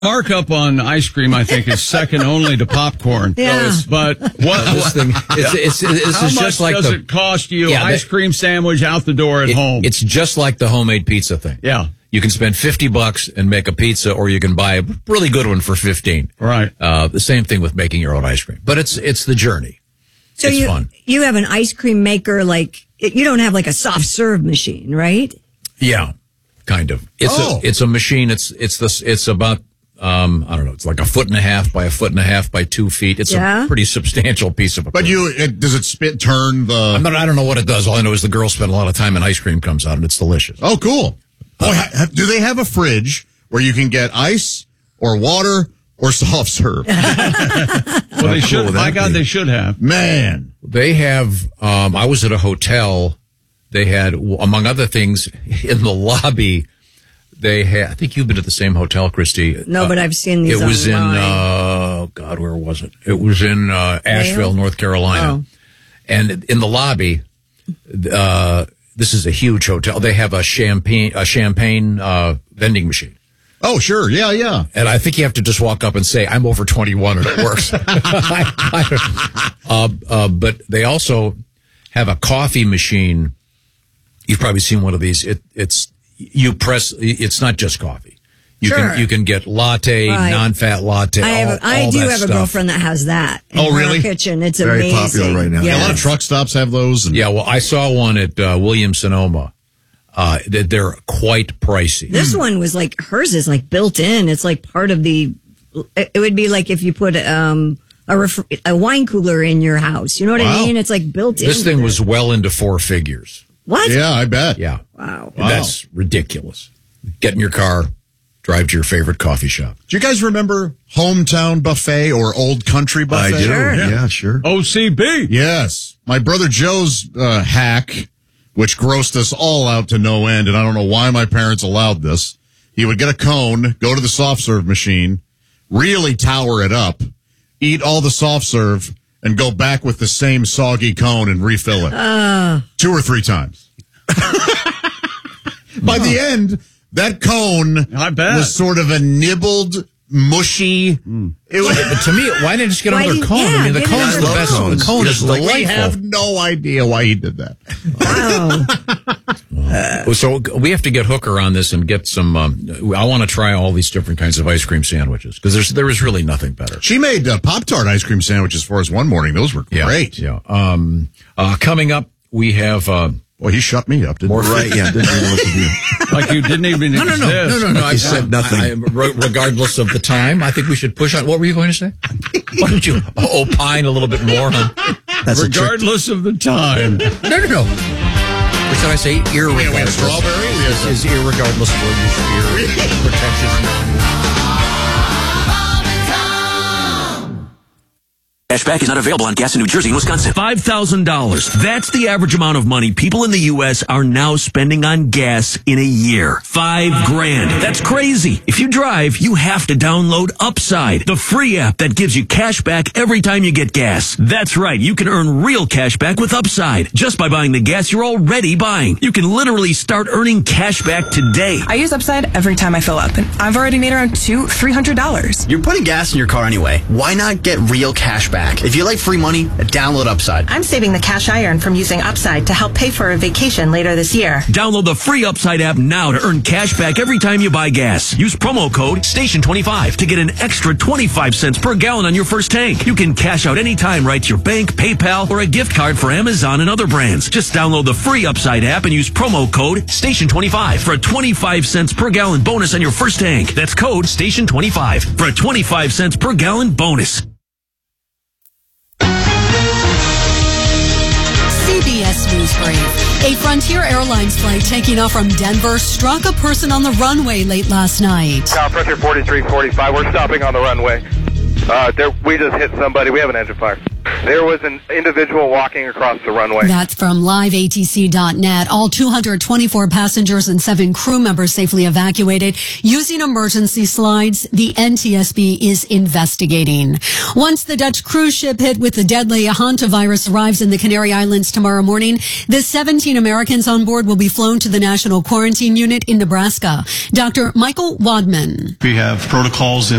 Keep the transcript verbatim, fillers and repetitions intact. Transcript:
Markup on ice cream, I think, is second only to popcorn. Yeah. But what, this thing, it's, it's, it's, it's how just much like does the, it cost you? Yeah, ice they, cream sandwich out the door at it, home. It's just like the homemade pizza thing. Yeah. You can spend fifty bucks and make a pizza, or you can buy a really good one for fifteen. Right. Uh, the same thing with making your own ice cream. But it's it's the journey. So it's you, fun. You have an ice cream maker, like, you don't have like a soft serve machine, right? Yeah, kind of. It's Oh. a it's a machine. It's it's this. It's about um I don't know. It's like a foot and a half by a foot and a half by two feet. It's Yeah. a pretty substantial piece of equipment. But you, it, does it spit turn the? I'm not, I don't know what it does. All I know is the girls spend a lot of time and ice cream comes out and it's delicious. Oh, cool. Oh, ha, do they have a fridge where you can get ice or water or soft serve? well, they should. cool My that God, be? they should have. Man, They have. Um, I was at a hotel. They had, among other things, in the lobby. They had. I think you've been at the same hotel, Christy. No, uh, but I've seen these It was online. in. Uh, God, where was it? It was in uh, Asheville, North Carolina. Oh. And in the lobby, uh, this is a huge hotel. They have a champagne, a champagne uh, vending machine. oh sure, yeah, yeah. And I think you have to just walk up and say, I'm over twenty-one and it works. I, I, uh, uh, but they also have a coffee machine. You've probably seen one of these. It, it's, you press, it's not just coffee. You Sure. can, you can get latte, Right. non-fat latte. I, have, all, a- I all do that have stuff. a girlfriend that has that. In Oh, her really? kitchen. It's Very amazing. popular right now. Yeah, a lot of Yes. truck stops have those. And Yeah. Well, I saw one at, uh, Williams Sonoma. Uh, they- they're quite pricey. This one was like, hers is like built in. It's like part of the, it would be like if you put um, a, ref, a wine cooler in your house. You know what I Wow. mean? It's like built in. This thing was well into four figures. What? yeah, I bet. Yeah. Wow. Wow. That's ridiculous. Get in your car, drive to your favorite coffee shop. Do you guys remember Hometown Buffet or Old Country I Buffet? do. Sure. Yeah, sure. O C B. Yes. My brother Joe's uh, hack, which grossed us all out to no end, and I don't know why my parents allowed this. He would get a cone, go to the soft serve machine, really tower it up, eat all the soft serve, and go back with the same soggy cone and refill it. Uh. Two or three times. By the end, that cone I bet. was sort of a nibbled, mushy. It was, But to me, why didn't it just get Why another didn't- cone? yeah, I mean, the get cone's the another best. cone. The cone is just like, we delightful. have no idea why he did that. Wow. So we have to get Hooker on this and get some. Um, I want to try all these different kinds of ice cream sandwiches because there's there is really nothing better. She made uh, Pop-Tart ice cream sandwiches for us one morning. Those were Yeah, great. Yeah. Um, uh, coming up, we have. Uh, Well, he shut me up, didn't More he? Right, yeah, didn't know what to do. Like you didn't even no, no, exist. no, no, no, no. I He said nothing. I, I, re- regardless of the time, I think we should push on. What were you going to say? Why don't you opine a little bit more on? That's a trick. Regardless of the time. No, no, no. Or should I say irregardless? wait, strawberry? We have This is irregardless word. Is ir- pretentious. Cashback is not available on gas in New Jersey and Wisconsin. five thousand dollars. That's the average amount of money people in the U S are now spending on gas in a year. Five grand. That's crazy. If you drive, you have to download Upside, the free app that gives you cash back every time you get gas. That's right. You can earn real cash back with Upside just by buying the gas you're already buying. You can literally start earning cash back today. I use Upside every time I fill up, and I've already made around two, three hundred dollars. You're putting gas in your car anyway. Why not get real cash back? If you like free money, download Upside. I'm saving the cash I earn from using Upside to help pay for a vacation later this year. Download the free Upside app now to earn cash back every time you buy gas. Use promo code station twenty-five to get an extra twenty-five cents per gallon on your first tank. You can cash out anytime right to your bank, PayPal, or a gift card for Amazon and other brands. Just download the free Upside app and use promo code station twenty-five for a twenty-five cents per gallon bonus on your first tank. That's code station twenty-five for a twenty-five cents per gallon bonus. C B S News Brief. A Frontier Airlines flight taking off from Denver struck a person on the runway late last night. Tower Frontier forty-three forty-five. We're stopping on the runway. Uh, there, we just hit somebody. We have an engine fire. There was an individual walking across the runway. That's from live A T C dot net. All two hundred twenty-four passengers and seven crew members safely evacuated using emergency slides. The N T S B is investigating. Once the Dutch cruise ship hit with the deadly hantavirus arrives in the Canary Islands tomorrow morning, the seventeen Americans on board will be flown to the National Quarantine Unit in Nebraska. Doctor Michael Wadman. We have protocols in